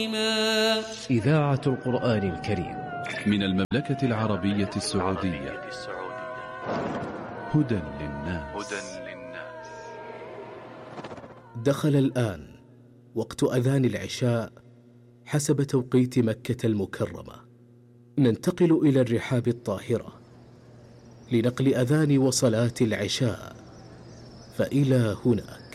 إذاعة القرآن الكريم من المملكة العربية السعودية. هدى للناس. دخل الآن وقت أذان العشاء حسب توقيت مكة المكرمة. ننتقل إلى الرحاب الطاهرة لنقل أذان وصلاة العشاء، فإلى هنا